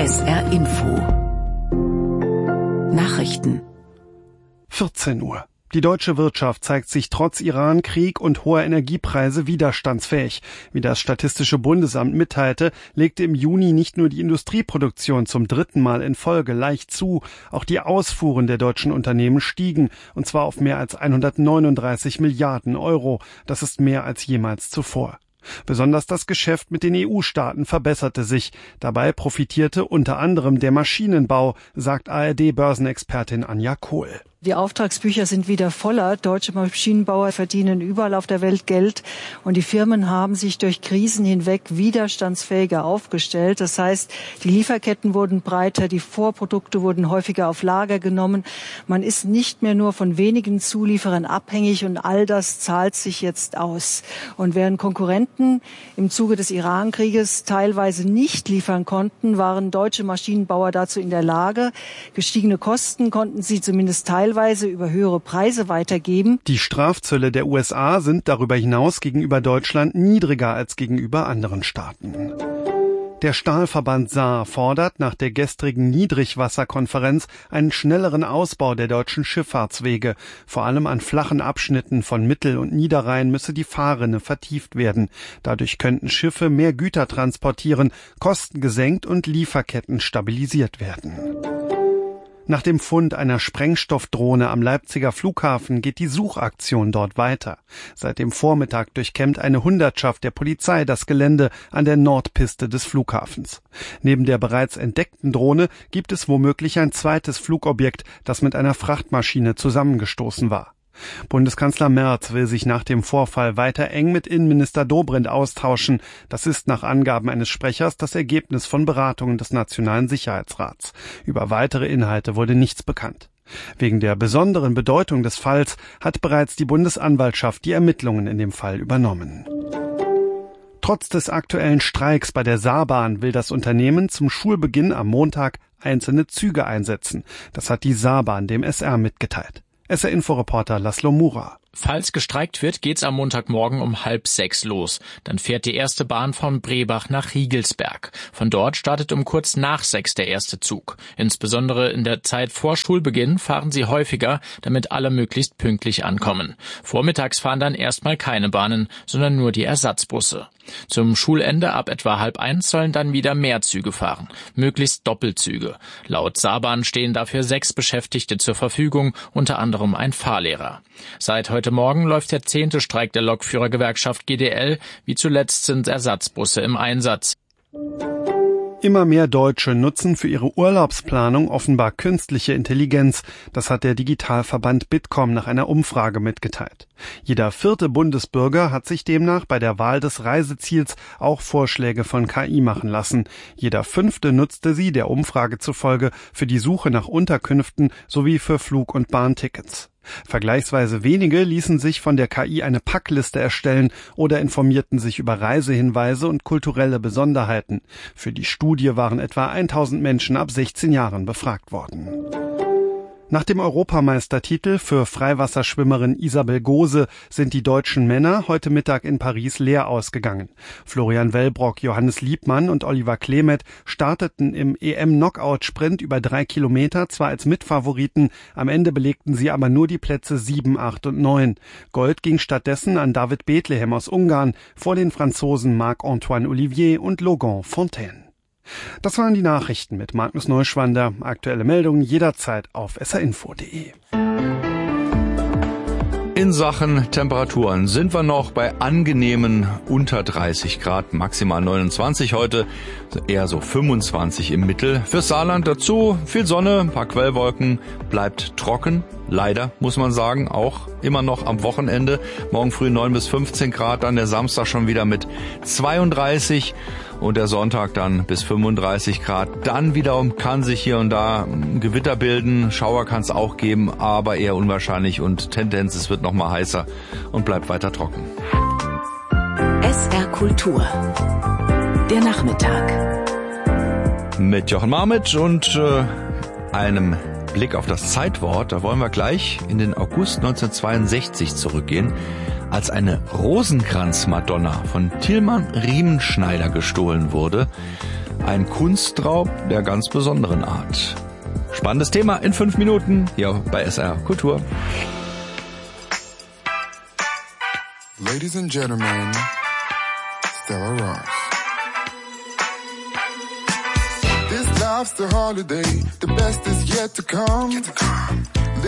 SR Info Nachrichten 14 Uhr. Die deutsche Wirtschaft zeigt sich trotz Iran-Krieg und hoher Energiepreise widerstandsfähig. Wie das Statistische Bundesamt mitteilte, legte im Juni nicht nur die Industrieproduktion zum 3. Mal in Folge leicht zu, auch die Ausfuhren der deutschen Unternehmen stiegen, und zwar auf mehr als 139 Milliarden Euro. Das ist mehr als jemals zuvor. Besonders das Geschäft mit den EU-Staaten verbesserte sich. Dabei profitierte unter anderem der Maschinenbau, sagt ARD-Börsenexpertin Anja Kohl. Die Auftragsbücher sind wieder voller. Deutsche Maschinenbauer verdienen überall auf der Welt Geld. Und die Firmen haben sich durch Krisen hinweg widerstandsfähiger aufgestellt. Das heißt, die Lieferketten wurden breiter, die Vorprodukte wurden häufiger auf Lager genommen. Man ist nicht mehr nur von wenigen Zulieferern abhängig und all das zahlt sich jetzt aus. Und während Konkurrenten im Zuge des Iran-Krieges teilweise nicht liefern konnten, waren deutsche Maschinenbauer dazu in der Lage. Gestiegene Kosten konnten sie zumindest teilweise über höhere Preise weitergeben. Die Strafzölle der USA sind darüber hinaus gegenüber Deutschland niedriger als gegenüber anderen Staaten. Der Stahlverband Saar fordert nach der gestrigen Niedrigwasserkonferenz einen schnelleren Ausbau der deutschen Schifffahrtswege. Vor allem an flachen Abschnitten von Mittel- und Niederrhein müsse die Fahrrinne vertieft werden. Dadurch könnten Schiffe mehr Güter transportieren, Kosten gesenkt und Lieferketten stabilisiert werden. Nach dem Fund einer Sprengstoffdrohne am Leipziger Flughafen geht die Suchaktion dort weiter. Seit dem Vormittag durchkämmt eine Hundertschaft der Polizei das Gelände an der Nordpiste des Flughafens. Neben der bereits entdeckten Drohne gibt es womöglich ein zweites Flugobjekt, das mit einer Frachtmaschine zusammengestoßen war. Bundeskanzler Merz will sich nach dem Vorfall weiter eng mit Innenminister Dobrindt austauschen. Das ist nach Angaben eines Sprechers das Ergebnis von Beratungen des Nationalen Sicherheitsrats. Über weitere Inhalte wurde nichts bekannt. Wegen der besonderen Bedeutung des Falls hat bereits die Bundesanwaltschaft die Ermittlungen in dem Fall übernommen. Trotz des aktuellen Streiks bei der Saarbahn will das Unternehmen zum Schulbeginn am Montag einzelne Züge einsetzen. Das hat die Saarbahn dem SR mitgeteilt. SR-Info-Reporter Laszlo Mura. Falls gestreikt wird, geht's am Montagmorgen um 5:30 los. Dann fährt die erste Bahn von Brebach nach Riegelsberg. Von dort startet um kurz nach 6 der erste Zug. Insbesondere in der Zeit vor Schulbeginn fahren sie häufiger, damit alle möglichst pünktlich ankommen. Vormittags fahren dann erstmal keine Bahnen, sondern nur die Ersatzbusse. Zum Schulende ab etwa 12:30 sollen dann wieder mehr Züge fahren, möglichst Doppelzüge. Laut Saarbahn stehen dafür 6 Beschäftigte zur Verfügung, unter anderem ein Fahrlehrer. Seit heute Morgen läuft der 10. Streik der Lokführergewerkschaft GDL. Wie zuletzt sind Ersatzbusse im Einsatz. Immer mehr Deutsche nutzen für ihre Urlaubsplanung offenbar künstliche Intelligenz. Das hat der Digitalverband Bitkom nach einer Umfrage mitgeteilt. Jeder 4. Bundesbürger hat sich demnach bei der Wahl des Reiseziels auch Vorschläge von KI machen lassen. Jeder 5. nutzte sie der Umfrage zufolge für die Suche nach Unterkünften sowie für Flug- und Bahntickets. Vergleichsweise wenige ließen sich von der KI eine Packliste erstellen oder informierten sich über Reisehinweise und kulturelle Besonderheiten. Für die Studie waren etwa 1000 Menschen ab 16 Jahren befragt worden. Nach dem Europameistertitel für Freiwasserschwimmerin Isabel Gose sind die deutschen Männer heute Mittag in Paris leer ausgegangen. Florian Wellbrock, Johannes Liebmann und Oliver Klemet starteten im EM-Knockout-Sprint über 3 Kilometer zwar als Mitfavoriten, am Ende belegten sie aber nur die Plätze 7, 8 und 9. Gold ging stattdessen an David Bethlehem aus Ungarn vor den Franzosen Marc-Antoine Olivier und Logan Fontaine. Das waren die Nachrichten mit Magnus Neuschwander. Aktuelle Meldungen jederzeit auf srinfo.de. In Sachen Temperaturen sind wir noch bei angenehmen unter 30 Grad, maximal 29 heute, eher so 25 im Mittel. Fürs Saarland dazu viel Sonne, ein paar Quellwolken, bleibt trocken. Leider, muss man sagen, auch immer noch am Wochenende. Morgen früh 9 bis 15 Grad, dann der Samstag schon wieder mit 32 und der Sonntag dann bis 35 Grad. Dann wiederum kann sich hier und da ein Gewitter bilden. Schauer kann es auch geben, aber eher unwahrscheinlich und Tendenz, es wird noch mal heißer und bleibt weiter trocken. SR Kultur. Der Nachmittag. Mit Jochen Marmitsch und einem Blick auf das Zeitwort, da wollen wir gleich in den August 1962 zurückgehen, als eine Rosenkranz-Madonna von Tilman Riemenschneider gestohlen wurde. Ein Kunstraub der ganz besonderen Art. Spannendes Thema in 5 Minuten hier bei SR Kultur. Ladies and gentlemen, Stella Ross. This life's a holiday, the best is yet to come.